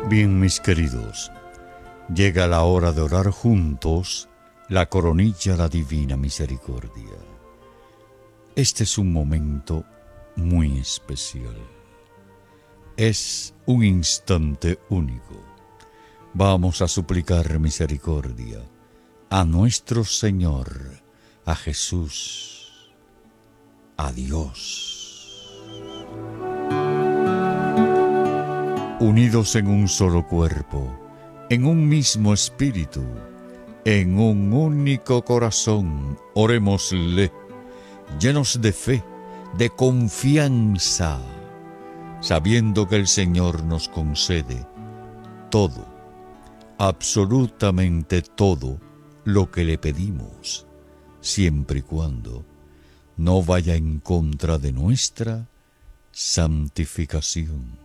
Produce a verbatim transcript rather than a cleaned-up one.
Bien, mis queridos, llega la hora de orar juntos la coronilla a la divina misericordia. Este es un momento muy especial. Es un instante único. Vamos a suplicar misericordia a nuestro Señor, a Jesús, a Dios. Unidos en un solo cuerpo, en un mismo espíritu, en un único corazón, orémosle, llenos de fe, de confianza, sabiendo que el Señor nos concede todo, absolutamente todo lo que le pedimos, siempre y cuando no vaya en contra de nuestra santificación.